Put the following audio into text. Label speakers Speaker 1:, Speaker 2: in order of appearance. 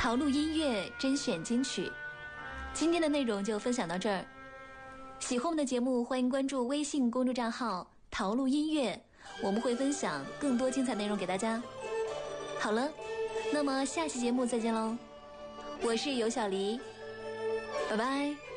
Speaker 1: 陶录音乐甄选金曲。今天的内容就分享到这儿，喜欢我们的节目，欢迎关注微信公众账号陶录音乐，我们会分享更多精彩内容给大家。好了，那么下期节目再见喽，我是尤小黎，拜拜。